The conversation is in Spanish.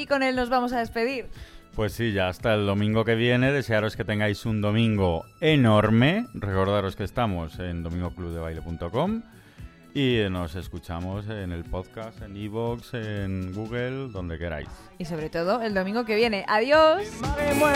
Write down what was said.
Y con él nos vamos a despedir. Pues sí, ya hasta el domingo que viene. Desearos que tengáis un domingo enorme. Recordaros que estamos en domingoclubdebaile.com y nos escuchamos en el podcast, en iVoox, en Google, donde queráis. Y sobre todo el domingo que viene. ¡Adiós!